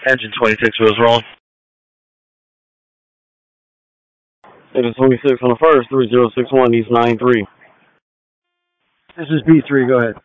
Engine 26 was rolling. Engine 26 on the first, 3061, East 93. This is B3, go ahead.